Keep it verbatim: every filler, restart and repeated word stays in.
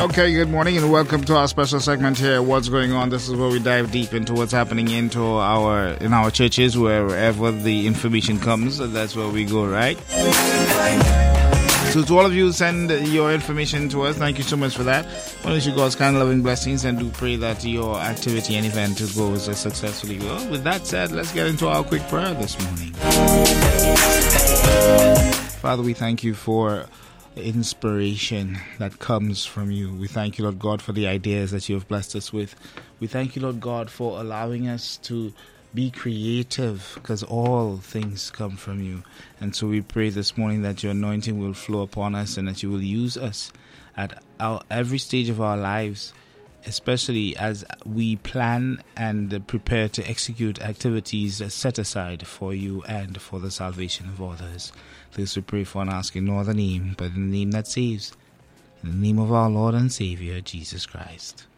Okay, good morning and welcome to our special segment here, What's Going On. This is where we dive deep into what's happening into our in our churches, wherever the information comes. That's where we go, right? So to all of you who send your information to us, thank you so much for that. I wish you God's kind, loving blessings and do pray that your activity and event goes successfully well. With that said, let's get into our quick prayer this morning. Father, we thank you for inspiration that comes from you. We thank you, Lord God, for the ideas that you have blessed us with. We thank you, Lord God, for allowing us to be creative, because all things come from you. And so we pray this morning that your anointing will flow upon us and that you will use us at our, every stage of our lives, especially as we plan and prepare to execute activities set aside for you and for the salvation of others. This we pray for and ask in no other name, but in the name that saves, in the name of our Lord and Savior, Jesus Christ.